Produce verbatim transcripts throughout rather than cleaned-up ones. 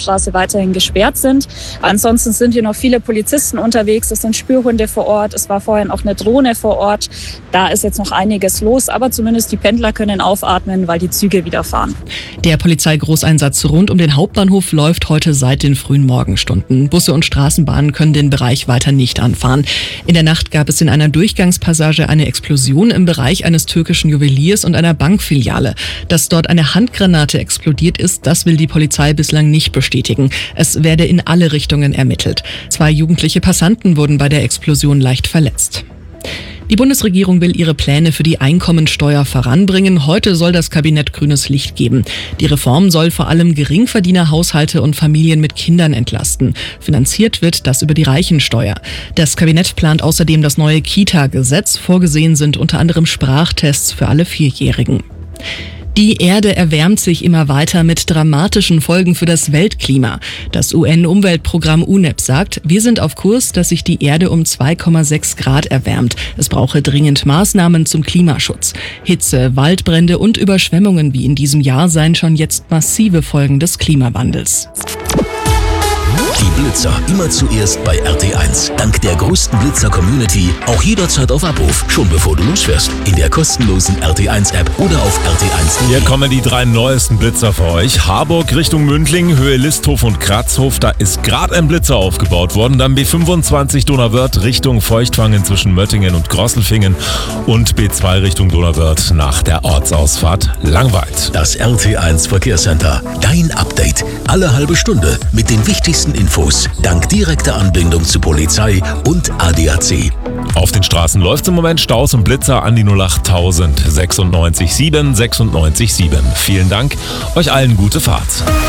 Hauptstraße weiterhin gesperrt sind. Ansonsten sind hier noch viele Polizisten unterwegs, es sind Spürhunde vor Ort, es war vorhin auch eine Drohne vor Ort. Da ist jetzt noch einiges los, aber zumindest die Pendler können aufatmen, weil die Züge wieder fahren. Der Polizeigroßeinsatz rund um den Hauptbahnhof läuft heute seit den frühen Morgenstunden. Busse und Straßenbahnen können den Bereich weiter nicht anfahren. In der Nacht gab es in einer Durchgangspassage eine Explosion im Bereich eines türkischen Juweliers und einer Bankfiliale. Dass dort eine Handgranate explodiert ist, das will die Polizei bislang nicht bestätigen. Es werde in alle Richtungen ermittelt. Zwei jugendliche Passanten wurden bei der Explosion leicht verletzt. Die Bundesregierung will ihre Pläne für die Einkommensteuer voranbringen. Heute soll das Kabinett grünes Licht geben. Die Reform soll vor allem Geringverdienerhaushalte und Familien mit Kindern entlasten. Finanziert wird das über die Reichensteuer. Das Kabinett plant außerdem das neue Kita-Gesetz. Vorgesehen sind unter anderem Sprachtests für alle Vierjährigen. Die Erde erwärmt sich immer weiter mit dramatischen Folgen für das Weltklima. Das U N-Umweltprogramm U N E P sagt, wir sind auf Kurs, dass sich die Erde um zwei Komma sechs Grad erwärmt. Es brauche dringend Maßnahmen zum Klimaschutz. Hitze, Waldbrände und Überschwemmungen wie in diesem Jahr seien schon jetzt massive Folgen des Klimawandels. Die Blitzer immer zuerst bei R T eins. Dank der größten Blitzer-Community auch jederzeit auf Abruf, schon bevor du losfährst. In der kostenlosen R T eins App oder auf R T eins punkt de. Hier kommen die drei neuesten Blitzer für euch. Harburg Richtung Mündling, Höhe Listhof und Kratzhof, da ist gerade ein Blitzer aufgebaut worden. Dann B fünfundzwanzig Donauwörth Richtung Feuchtwangen zwischen Möttingen und Grosselfingen und B zwei Richtung Donauwörth nach der Ortsausfahrt Langwald. Das R T eins Verkehrscenter. Dein Update. Alle halbe Stunde mit den wichtigsten Infos. Dank direkter Anbindung zu Polizei und A D A C. Auf den Straßen läuft im Moment Staus und Blitzer an die null acht tausend sechsundneunzig sieben sechsundneunzig sieben. Vielen Dank, euch allen gute Fahrt.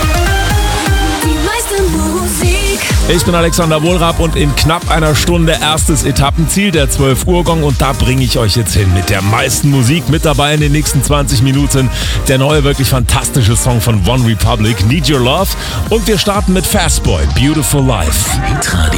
Ich bin Alexander Wohlrab und in knapp einer Stunde erstes Etappenziel, der zwölf Uhr Gong, und da bringe ich euch jetzt hin mit der meisten Musik. Mit dabei in den nächsten zwanzig Minuten der neue, wirklich fantastische Song von One Republic, Need Your Love, und wir starten mit Fastboy, Beautiful Life.